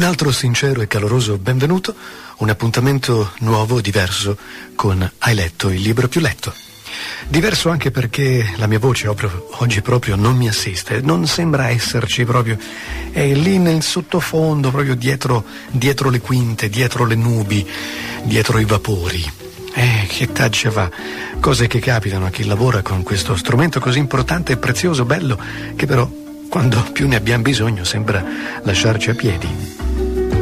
altro sincero e caloroso benvenuto, un appuntamento nuovo, diverso, con Hai letto il libro più letto. Diverso anche perché la mia voce oggi proprio non mi assiste, non sembra esserci proprio, è lì nel sottofondo, proprio dietro le quinte, dietro le nubi, dietro i vapori. Che taggia va, cose che capitano a chi lavora con questo strumento così importante e prezioso, bello, che però quando più ne abbiamo bisogno sembra lasciarci a piedi.